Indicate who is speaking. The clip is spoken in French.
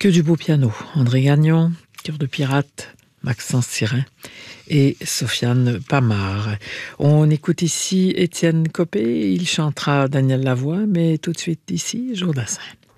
Speaker 1: Que du beau piano. André Gagnon, Cœur de pirate, Maxence Sirin et Sofiane Pamar. On écoute ici Étienne Copé, il chantera Daniel Lavoie, mais tout de suite ici, Joe Dassin.